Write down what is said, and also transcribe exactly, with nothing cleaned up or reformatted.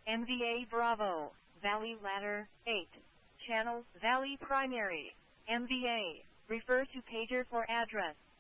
M V A Bravo, Valley Ladder, eight. Channel, Valley Primary, M V A. Refer to pager for address.